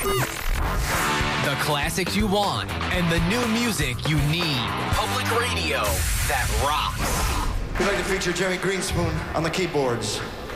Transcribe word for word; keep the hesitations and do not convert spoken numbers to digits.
The classics you want and the new music you need. Public radio that rocks. We'd like to feature Jerry Greenspoon on the keyboards.